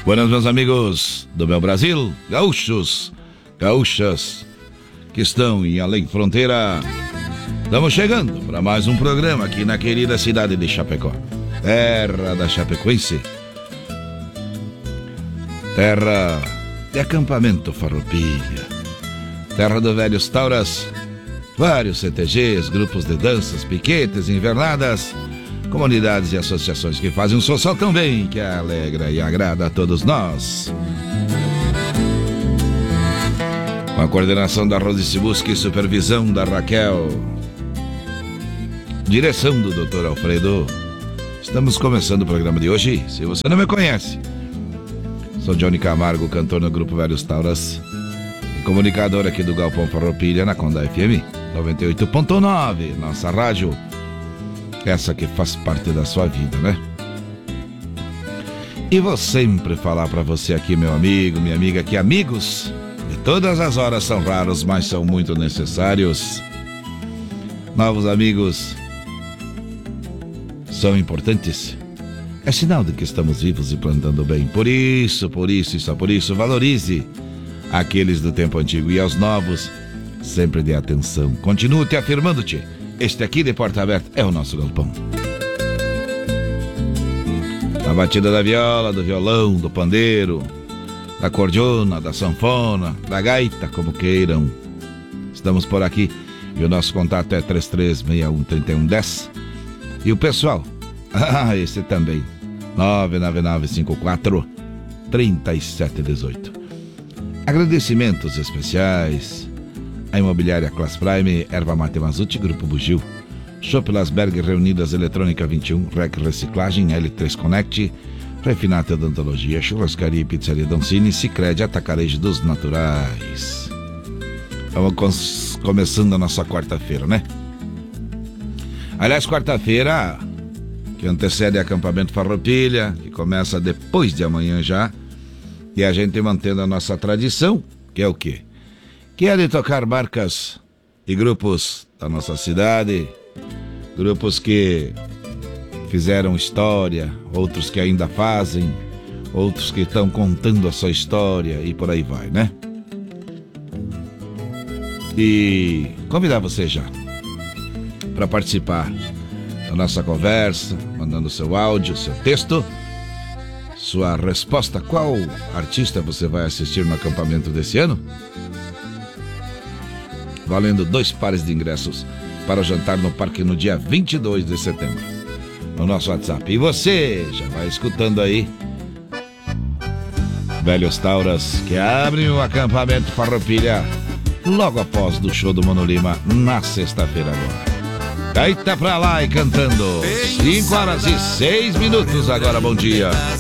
Buenas, meus amigos do meu Brasil, gaúchos, gaúchas que estão em além fronteira. Estamos chegando para mais um programa aqui na querida cidade de Chapecó, terra da Chapecoense, terra de acampamento Farroupilha, terra do Velhos Tauras, vários CTGs, grupos de danças, piquetes, invernadas, comunidades e associações que fazem um social tão bem que alegra e agrada a todos nós. Com a coordenação da Rose Sibuski e supervisão da Raquel, direção do Dr. Alfredo, estamos começando o programa de hoje. Se você não me conhece, sou Johnny Camargo, cantor no grupo Velhos Tauras e comunicador aqui do Galpão Farroupilha na Conda FM 98.9, nossa rádio, essa que faz parte da sua vida, né? E vou sempre falar pra você aqui, meu amigo, minha amiga, que amigos de todas as horas são raros, mas são muito necessários. Novos amigos são importantes. É sinal de que estamos vivos e plantando bem. Por isso e só por isso, valorize aqueles do tempo antigo e aos novos sempre dê atenção. Continue te afirmando-te. Este aqui de porta aberta é o nosso galpão. A batida da viola, do violão, do pandeiro, da cordiona, da sanfona, da gaita, como queiram. Estamos por aqui e o nosso contato é 33613110. E o pessoal, esse também, 999543718. Agradecimentos especiais a Imobiliária Class Prime, Erva Mate Mazuti, Grupo Bugio, Shop Lasberg, Reunidas Eletrônica 21, Rec Reciclagem, L3 Connect, Refinato Odontologia, Churrascaria e Pizzaria Doncini, Sicredi, Atacarejo dos Naturais. Vamos começando a nossa quarta-feira, né? Aliás, quarta-feira que antecede o acampamento Farroupilha, que começa depois de amanhã já, e a gente mantendo a nossa tradição, que é o quê? Que é de tocar marcas e grupos da nossa cidade, grupos que fizeram história, outros que ainda fazem, outros que estão contando a sua história e por aí vai, né? E convidar você já para participar da nossa conversa, mandando seu áudio, seu texto, sua resposta. Qual artista você vai assistir no acampamento desse ano? Valendo 2 pares de ingressos para o jantar no parque no dia 22 de setembro, no nosso WhatsApp. E você já vai escutando aí Velhos Tauras, que abrem o acampamento Farroupilha logo após do show do Mano Lima na sexta-feira agora. Gaita pra lá e cantando. 5 horas e 6 minutos agora, bom dia.